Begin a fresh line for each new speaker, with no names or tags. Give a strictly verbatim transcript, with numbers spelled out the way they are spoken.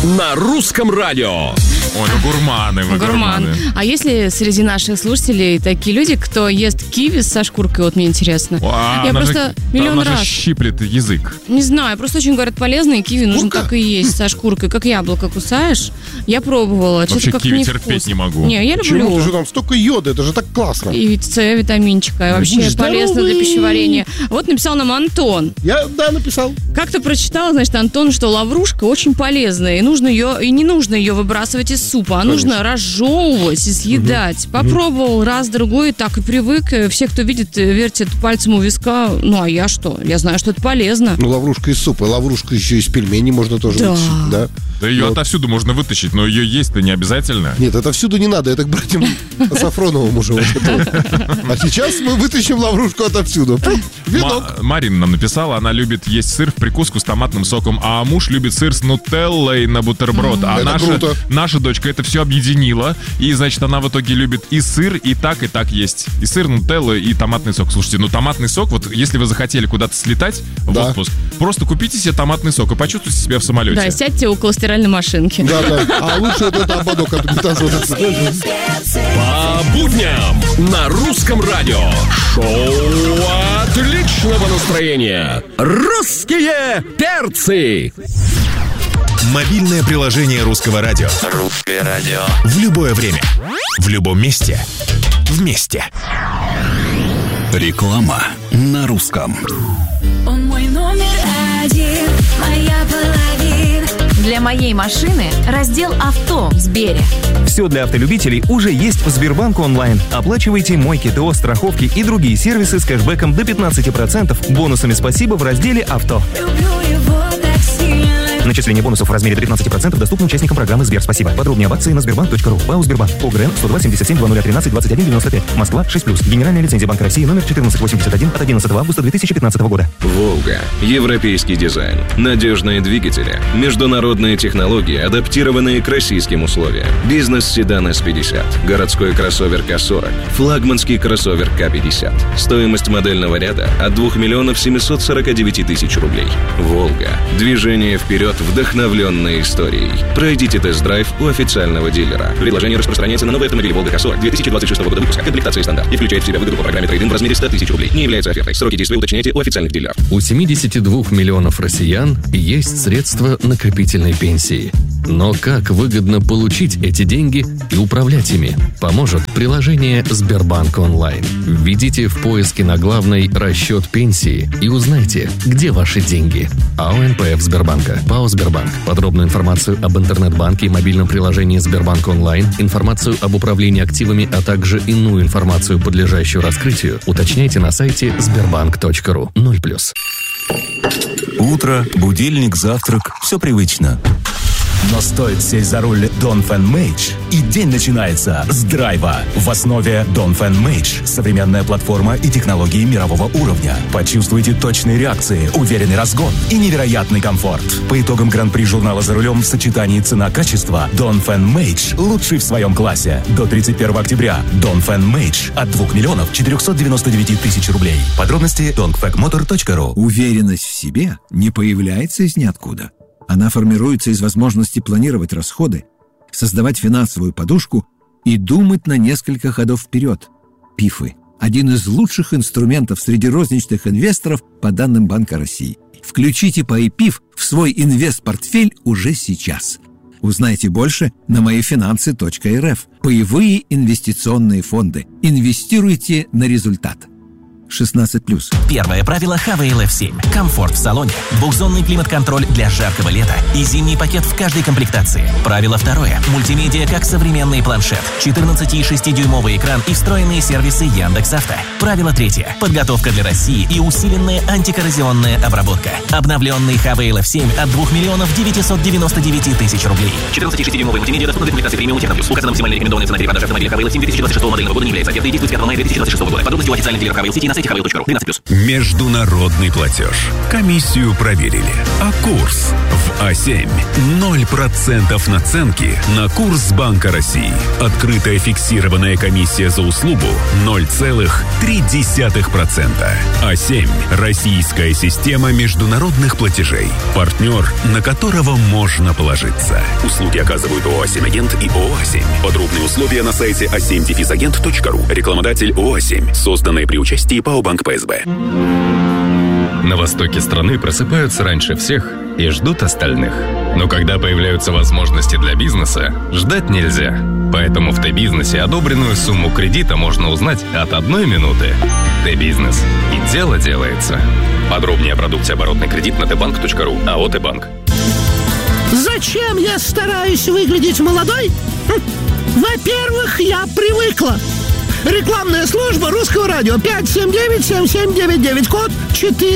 на русском радио.
Ой, ну гурманы вы,
Гурман.
гурманы.
А есть ли среди наших слушателей такие люди, кто ест киви со шкуркой? Вот мне интересно.
А,
я
она
просто
же,
миллион
она
раз...
же щиплет язык.
Не знаю, просто очень говорят полезно, и киви нужно
Ну-ка.
так и есть со шкуркой, как яблоко кусаешь. Я пробовала.
Вообще
что-то как-то
киви
невкусно.
терпеть не могу.
Не, я
Почему?
люблю.
Ты же там столько йода, это же так классно.
И С, витаминчика, и вообще
Будешь
полезно
здоровый.
для пищеварения. Вот написал нам Антон.
Я, да, написал.
Как-то прочитала, значит, Антон, что лаврушка очень полезная, и нужно ее, и не нужно ее выбрасывать из супа, а нужно разжевывать и съедать. Попробовал раз-другой, так и привык. Все, кто видит, вертят пальцем у виска. Ну, а я что? Я знаю, что это полезно.
Ну, лаврушка из супа, лаврушка еще из пельменей можно тоже
Да.
вытащить, да.
Да ее
Вот.
отовсюду можно вытащить, но ее есть-то не обязательно.
Нет, это всюду не надо, это к братьям Сафроновым уже. Вот это вот. А сейчас мы вытащим лаврушку отовсюду. Венок.
Ма- Марина нам написала, она любит есть сыр в прикуску с томатным соком, а муж любит сыр с нутеллой на бутерброд. А
Это
наша,
круто.
наша дочка это все объединила, и, значит, она в итоге любит и сыр, и так, и так есть. И сыр, нутелла, и томатный сок. Слушайте, ну томатный сок, вот если вы захотели куда-то слетать в
Да.
отпуск, просто купите себе томатный сок и почувствуйте себя в самолете.
Да, сядьте около стиральной машинки.
Да, да. А лучше вот это ободок от унитаза. Вот это.
По будням на русском радио. Шоу отличного настроения. Русские перцы.
Мобильное приложение Русского радио.
Русское радио.
В любое время. В любом месте. Вместе.
Реклама на русском.
Он мой номер один, моя половина.
Для моей машины раздел «Авто» в Сбере.
Все для автолюбителей уже есть в Сбербанк онлайн. Оплачивайте мойки, ТО, страховки и другие сервисы с кэшбэком до пятнадцать процентов, бонусами «Спасибо» в разделе «Авто».
Люблю его так сильно.
Начисление бонусов в размере до пятнадцать процентов доступно участникам программы «Сбер Спасибо». Подробнее об акции на сбербанк точка ру. ПАО «Сбербанк». ОГРН сто два семьдесят семь двадцать тринадцать двадцать один девяносто пять. Москва шесть плюс. Генеральная лицензия Банка России номер четырнадцать восемьдесят один от одиннадцатого августа две тысячи пятнадцатого года.
«Волга». Европейский дизайн. Надежные двигатели. Международные технологии, адаптированные к российским условиям. Бизнес-седан эс пятьдесят. Городской кроссовер ка сорок. Флагманский кроссовер ка пятьдесят. Стоимость модельного ряда от двух миллионов семьсот сорок девять тысяч рублей. «Волга». Движение вперед, вдохновленной историей. Пройдите тест-драйв у официального дилера. Предложение распространяется на новые автомобили «Волга ка сорок» две тысячи двадцать шестого года выпуска. Комплектация стандарт. И включает в себя выгоду по программе трейд-ин в размере сто тысяч рублей. Не является офертой. Сроки действия уточняйте у официальных дилеров.
У семидесяти двух миллионов россиян есть средства накопительной пенсии. Но как выгодно получить эти деньги и управлять ими? Поможет приложение «Сбербанк онлайн». Введите в поиске на главной «Расчет пенсии» и узнайте, где ваши деньги. АО эн пэ эф Сбербанка. ПАО «Сбербанк». Подробную информацию об интернет-банке и мобильном приложении «Сбербанк онлайн», информацию об управлении активами, а также иную информацию, подлежащую раскрытию, уточняйте на сайте сбербанк точка ру. ноль плюс.
Утро, будильник, завтрак – все привычно. Но стоит сесть за руль Донфен Мэйдж, и день начинается с драйва. В основе Донфен Мэйдж – современная платформа и технологии мирового уровня. Почувствуйте точные реакции, уверенный разгон и невероятный комфорт. По итогам Гран-при журнала «За рулем» в сочетании цена-качество Донфен Мэйдж лучший в своем классе. До тридцать первого октября Донфен Мэйдж от двух миллионов четырехсот девяноста девяти тысяч рублей. Подробности донфек мотор точка ру.
Уверенность в себе не появляется из ниоткуда. Она формируется из возможности планировать расходы, создавать финансовую подушку и думать на несколько ходов вперед. ПИФы – один из лучших инструментов среди розничных инвесторов по данным Банка России. Включите пай пиф в свой инвест-портфель уже сейчас. Узнайте больше на мои финансы точка эр эф. Паевые инвестиционные фонды. Инвестируйте на результат. шестнадцать плюс.
Первое правило эйч ви эл эф семь. Комфорт в салоне. Двухзонный климат-контроль для жаркого лета и зимний пакет в каждой комплектации. Правило второе. Мультимедиа как современный планшет. четырнадцати и шести дюймовый экран и встроенные сервисы Яндекс.Авто. Правило третье. Подготовка для России и усиленная антикоррозионная обработка. Обновленный эйч ви эл эф семь от двух миллионов девятисот девяноста девяти тысяч рублей. четырнадцати и шести дюймовый мультимедиа доступна в комплектации премиум Техно Плюс. Указана максимально рекомендованная цена перепродажи автомобиля эйч ви эл эф семь две тысячи двадцать шестого модельного года не является офертой и действует с пятого мая две тысячи двадцать шестого года. Подробности у официальных дилеров эйч ви эл сети на сайте эйч ви эл точка ру. тринадцать плюс.
Международный платеж. Комиссию проверили. А курс? В
а семь. ноль процентов наценки на курс Банка России. Открытая фиксированная комиссия за услугу ноль целых три десятых процента. а семь. Российская система международных платежей. Партнер, на которого можно положиться. Услуги оказывают ООО «семь Агент» и ООО «А семь». Подробные условия на сайте а семь агент точка ру. Рекламодатель ООО «А семь». Созданные при участии ПАО «Банк ПСБ».
На востоке страны просыпаются раньше всех и ждут остальных. Но когда появляются возможности для бизнеса, ждать нельзя. Поэтому в Т-бизнесе одобренную сумму кредита можно узнать от одной минуты. Т-бизнес. И дело делается. Подробнее о продукте оборотный кредит на тэ банк точка ру. АО «Т-банк».
Зачем я стараюсь выглядеть молодой? Во-первых, я привыкла. Рекламная служба Русского радио пять семь девять семь семь девять девять, код четыре.